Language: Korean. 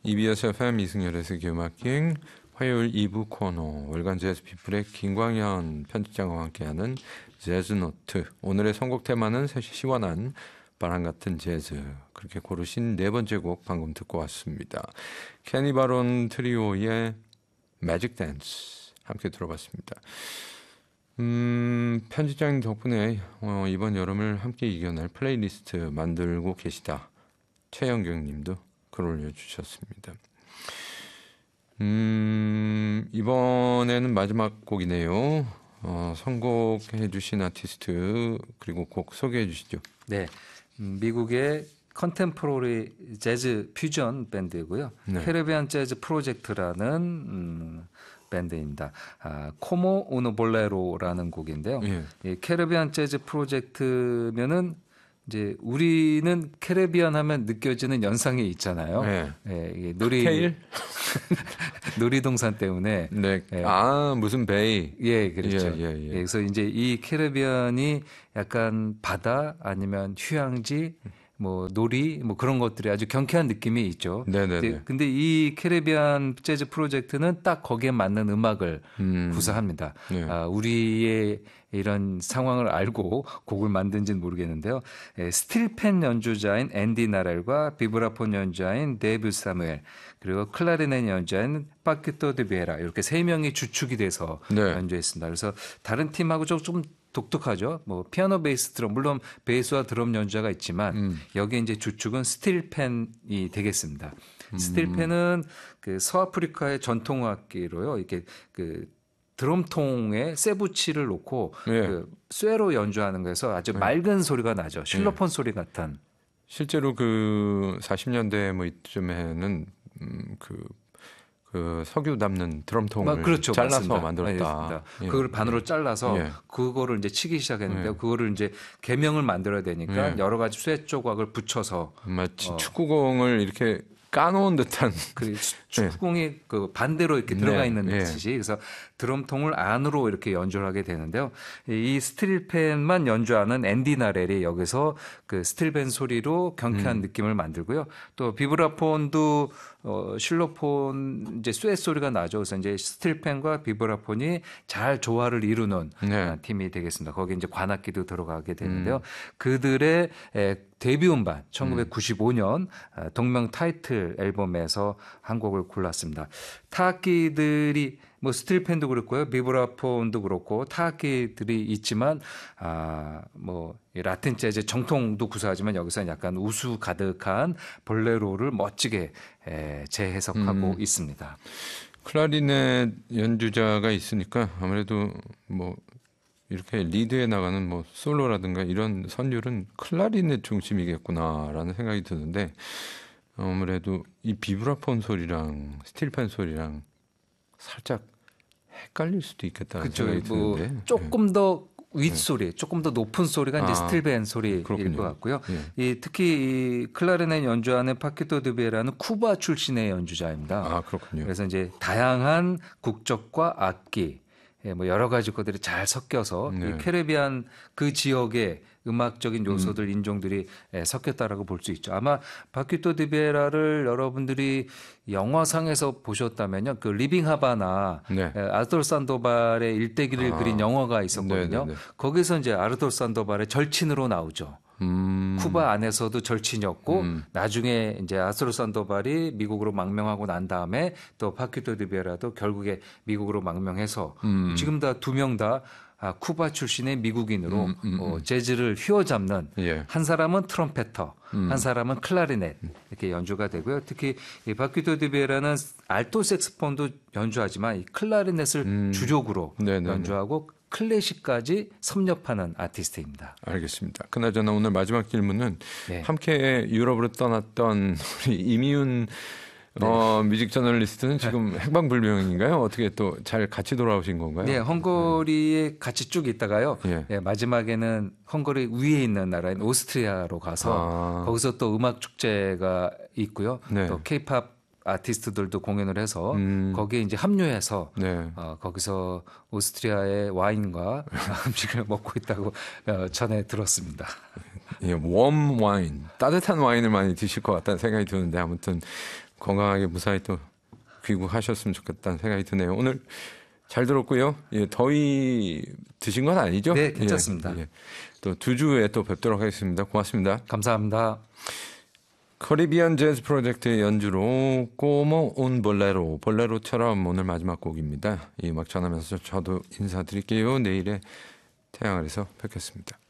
EBS FM 이승열의 세계음악기행 화요일 2부 코너 월간 재즈 피플의 김광현 편집장과 함께하는 재즈노트. 오늘의 선곡 테마는 시원한 바람 같은 재즈. 그렇게 고르신 네 번째 곡 방금 듣고 왔습니다. 케니 바론 트리오의 매직 댄스 함께 들어봤습니다. 편집장님 덕분에 이번 여름을 함께 이겨낼 플레이리스트 만들고 계시다. 최영경 님도 글 올려주셨습니다. 이번에는 마지막 곡이네요. 선곡해 주신 아티스트 그리고 곡 소개해 주시죠. 네, 미국의 컨템포러리 재즈 퓨전 밴드이고요. 네. 캐리비안 재즈 프로젝트라는 밴드입니다. 코모 우노 볼레로라는 곡인데요. 예. 이 캐리비안 재즈 프로젝트면은 이제 우리는 캐리비안 하면 느껴지는 연상이 있잖아요. 네. 예, 이게 놀이동산 때문에. 네. 예. 무슨 베이. 예, 그렇죠. 예. 그래서 이제 이 캐리비안이 약간 바다 아니면 휴양지 뭐 놀이 뭐 그런 것들이 아주 경쾌한 느낌이 있죠. 네네네. 근데 이 캐리비안 재즈 프로젝트는 딱 거기에 맞는 음악을 구사합니다. 네. 우리의 이런 상황을 알고 곡을 만든지는 모르겠는데요. 스틸펜 연주자인 앤디 나렐과 비브라폰 연주자인 데이브 사무엘 그리고 클라리넷 연주자인 파키토 드 비에라 이렇게 세 명이 주축이 돼서 네. 연주했습니다. 그래서 다른 팀하고 좀 독특하죠. 뭐 피아노, 베이스, 드럼 물론 베이스와 드럼 연주자가 있지만 여기 이제 주축은 스틸펜이 되겠습니다. 스틸펜은 그 서아프리카의 전통 악기로요. 이렇게 그 드럼통에 세부치를 놓고 네. 그 쇠로 연주하는 거에서 아주 맑은 소리가 나죠. 실로폰 소리 같은. 실제로 그 40년대 뭐 이쯤에는 그 석유 담는 드럼통을 그렇죠, 잘라서 맞습니다. 만들었다. 예. 그걸 반으로 잘라서 그거를 이제 치기 시작했는데요. 그거를 이제 계명을 만들어야 되니까 여러 가지 쇠 조각을 붙여서 마치 축구공을 이렇게 까놓은 듯한 그 축구공이 그 반대로 이렇게 들어가 있는 듯이 그래서 드럼통을 안으로 이렇게 연주를 하게 되는데요. 이 스틸펜만 연주하는 앤디 나렐이 여기서 그 스틸펜 소리로 경쾌한 느낌을 만들고요. 또 비브라폰도 실로폰 이제 쇠 소리가 나죠. 그래서 이제 스틸펜과 비브라폰이 잘 조화를 이루는 팀이 되겠습니다. 거기 이제 관악기도 들어가게 되는데요. 그들의 데뷔 음반 1995년 동명 타이틀 앨범에서 한 곡을 골랐습니다. 타악기들이 뭐 스틸펜도 그렇고요, 비브라폰도 그렇고 타악기들이 있지만 뭐 라틴 재즈 정통도 구사하지만 여기서는 약간 우수 가득한 볼레로를 멋지게 재해석하고 있습니다. 클라리넷 연주자가 있으니까 아무래도 뭐 이렇게 리드에 나가는 뭐 솔로라든가 이런 선율은 클라리넷 중심이겠구나라는 생각이 드는데 아무래도 이 비브라폰 소리랑 스틸펜 소리랑 살짝 헷갈릴 수도 있겠다는 생각이 드는데 조금 더 윗소리, 조금 더 높은 소리가 이제 스틸펜 소리일 그렇군요. 것 같고요. 특히 이 클라리넷 연주하는 파키토 드비에라는 쿠바 출신의 연주자입니다. 그렇군요. 그래서 이제 다양한 국적과 악기 뭐 여러 가지 것들이 잘 섞여서 이 캐리비안 그 지역의 음악적인 요소들 인종들이 섞였다라고 볼 수 있죠. 아마 파키토 디베라를 여러분들이 영화상에서 보셨다면요, 그 리빙 하바나 아르토 산도발의 일대기를 그린 영화가 있었거든요. 거기서 이제 아르토 산도발의 절친으로 나오죠. 쿠바 안에서도 절친이었고 나중에 이제 아르토 산도발이 미국으로 망명하고 난 다음에 또 파키토 디베라도 결국에 미국으로 망명해서 지금 다 두 명 다 쿠바 출신의 미국인으로 재즈를 휘어잡는 한 사람은 트럼펫터, 한 사람은 클라리넷 이렇게 연주가 되고요. 특히 이 파키토 디베라는 알토 색스폰도 연주하지만 이 클라리넷을 주력으로 연주하고 클래식까지 섭렵하는 아티스트입니다. 알겠습니다. 그나저나 오늘 마지막 질문은 함께 유럽으로 떠났던 우리 이미윤 뮤직 저널리스트는 지금 행방불명인가요? 어떻게 또 잘 같이 돌아오신 건가요? 네, 헝가리에 같이 쭉 있다가요. 마지막에는 헝가리 위에 있는 나라인 오스트리아로 가서 거기서 또 음악 축제가 있고요. 또 케이팝 아티스트들도 공연을 해서 거기에 이제 합류해서 거기서 오스트리아의 와인과 음식을 먹고 있다고 전해 들었습니다. 웜 와인, 따뜻한 와인을 많이 드실 것 같다는 생각이 드는데 아무튼 건강하게 무사히 또 귀국하셨으면 좋겠다는 생각이 드네요. 오늘 잘 들었고요. 예, 더위 드신 건 아니죠? 네, 괜찮습니다. 또 2주에 또 뵙도록 하겠습니다. 고맙습니다. 감사합니다. 커리비안 재즈 프로젝트의 연주로 꼬모 운 볼레로, 볼레로처럼 오늘 마지막 곡입니다. 이 음악 전하면서 저도 인사드릴게요. 내일의 태양 아래서 뵙겠습니다.